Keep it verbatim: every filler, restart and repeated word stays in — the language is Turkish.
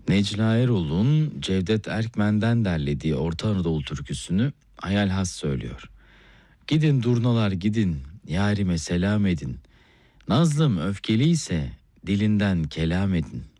Necla Erol'un Cevdet Erkmen'den derlediği Orta Anadolu türküsünü Hayal Has söylüyor. Gidin durnalar gidin, yarime selam edin. Nazlım öfkeliyse dilinden kelam edin.